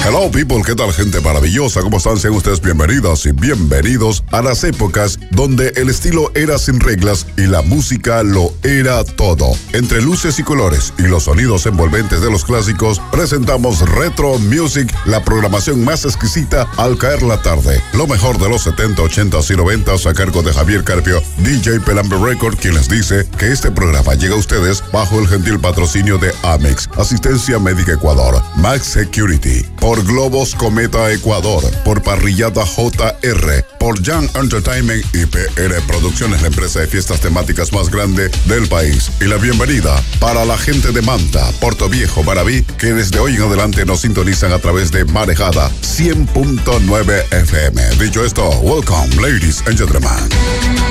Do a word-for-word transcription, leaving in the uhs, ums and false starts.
Hello people, ¿qué tal gente maravillosa? ¿Cómo están? Sean ustedes bienvenidas y bienvenidos a las épocas donde el estilo era sin reglas y la música lo era todo. Entre luces y colores y los sonidos envolventes de los clásicos, presentamos Retro Music, la programación más exquisita al caer la tarde. Lo mejor de los setenta, ochenta y noventa a cargo de Javier Carpio, D J Pelambre Record, quien les dice que este programa llega a ustedes bajo el gentil patrocinio de Amex, Asistencia Médica Ecuador, Max Security, por Globos Cometa Ecuador, por Parrillada J R, por Young Entertainment y P R Producciones, la empresa de fiestas temáticas más grande del país. Y la bienvenida para la gente de Manta, Puerto Viejo, Maraví, que desde hoy en adelante nos sintonizan a través de Marejada cien punto nueve F M. Dicho esto, welcome, ladies and gentlemen.